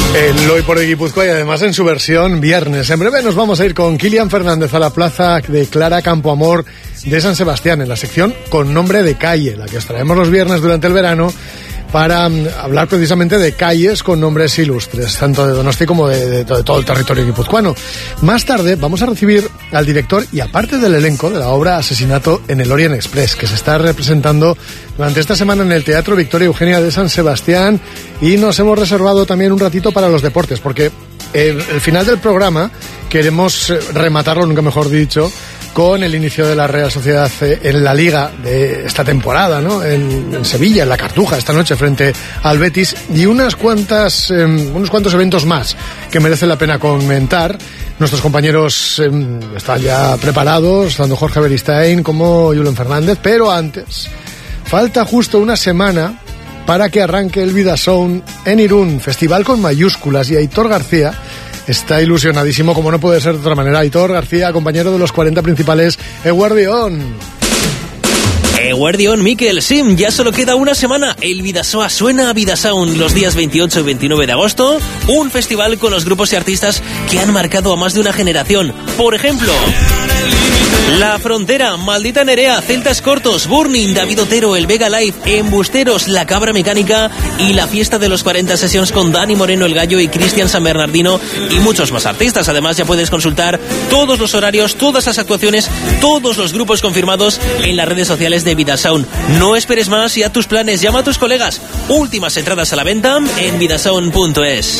El Hoy por Hoy Guipúzcoa y además en su versión viernes. En breve nos vamos a ir con Kilian Fernández a la plaza de Clara Campoamor de San Sebastián, en la sección Con Nombre de Calle, la que os traemos los viernes durante el verano para hablar precisamente de calles con nombres ilustres, tanto de Donosti como de todo el territorio guipuzcoano. Más tarde vamos a recibir al director y aparte del elenco de la obra Asesinato en el Orient Express, que se está representando durante esta semana en el Teatro Victoria Eugenia de San Sebastián, y nos hemos reservado también un ratito para los deportes, porque el final del programa queremos rematarlo, nunca mejor dicho, con el inicio de la Real Sociedad en la Liga de esta temporada, ¿no? En Sevilla, en la Cartuja, esta noche frente al Betis, y unos cuantos eventos más que merece la pena comentar. Nuestros compañeros están ya preparados, tanto Jorge Beristain como Julen Fernández, pero antes falta justo una semana para que arranque el Vidasound en Irún, festival con mayúsculas, y Aitor García está ilusionadísimo, como no puede ser de otra manera. Aitor García, compañero de los 40 principales, Eguardión. Eguardión, Miquel, Sim, ya solo queda una semana. El Vidasoa suena a Vidasound los días 28 y 29 de agosto. Un festival con los grupos y artistas que han marcado a más de una generación. Por ejemplo, La Frontera, Maldita Nerea, Celtas Cortos, Burning, David Otero, El Vega Live, Embusteros, La Cabra Mecánica y la Fiesta de los 40 Sessions con Dani Moreno el Gallo y Cristian San Bernardino y muchos más artistas. Además, ya puedes consultar todos los horarios, todas las actuaciones, todos los grupos confirmados en las redes sociales de Vidasound. No esperes más y haz tus planes, llama a tus colegas. Últimas entradas a la venta en vidasound.es.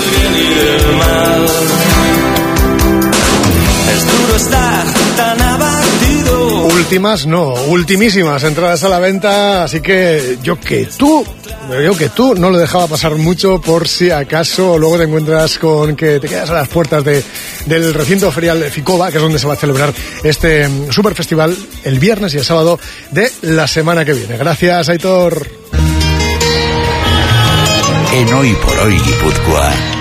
Últimas no, ultimísimas entradas a la venta, así que yo que tú no lo dejaba pasar mucho por si acaso luego te encuentras con que te quedas a las puertas del recinto ferial de Ficova, que es donde se va a celebrar este super festival el viernes y el sábado de la semana que viene. Gracias, Aitor. En Hoy por Hoy Guipúzcoa,